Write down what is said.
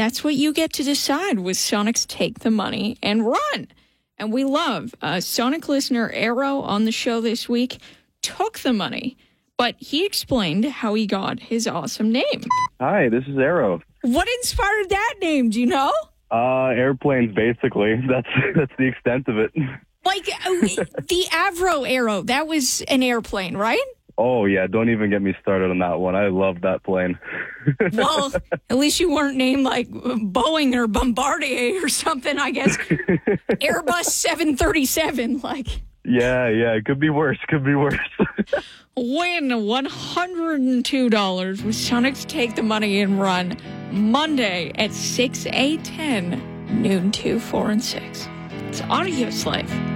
that's what you get to decide with Sonic's Take the Money and Run. And we love Sonic listener Arrow on the show this week took the money, but he explained how he got his awesome name. Hi, this is Arrow. What inspired that name? Do you know? Airplanes, basically. That's the extent of it. Like the Avro Arrow, that was an airplane, right? Oh, yeah, don't even get me started on that one. I love that plane. Well, at least you weren't named like Boeing or Bombardier or something, I guess. Airbus 737, like. Yeah, it could be worse. Win $102 with Sonic's Take the Money and Run Monday at 6, 8, 10, noon 2, 4, and 6. It's Audio Slave.